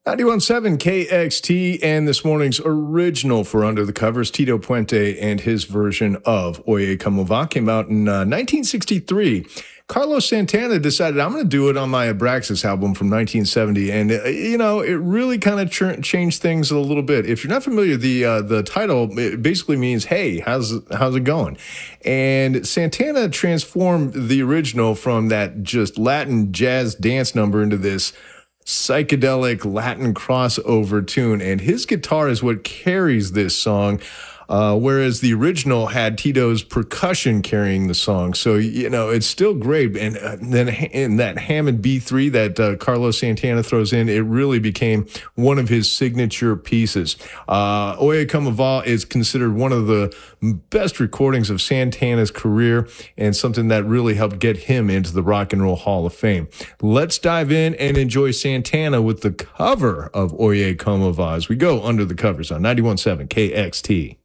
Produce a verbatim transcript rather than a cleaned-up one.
ninety-one point seven K X T and this morning's original for Under the Covers, Tito Puente and his version of Oye Como Va came out in uh, nineteen sixty-three. Carlos Santana decided, I'm going to do it on my Abraxas album from nineteen seventy. And, uh, you know, it really kind of ch- changed things a little bit. If you're not familiar, the uh, the title it basically means, hey, how's, how's it going? And Santana transformed the original from that just Latin jazz dance number into this psychedelic Latin crossover tune. And his guitar is what carries this song. Uh, whereas the original had Tito's percussion carrying the song. So, you know, it's still great. And uh, then in that Hammond B three that uh, Carlos Santana throws in, it really became one of his signature pieces. Uh, Oye Como Va is considered one of the best recordings of Santana's career and something that really helped get him into the Rock and Roll Hall of Fame. Let's dive in and enjoy Santana with the cover of Oye Como Va as we go under the covers on ninety-one point seven K X T.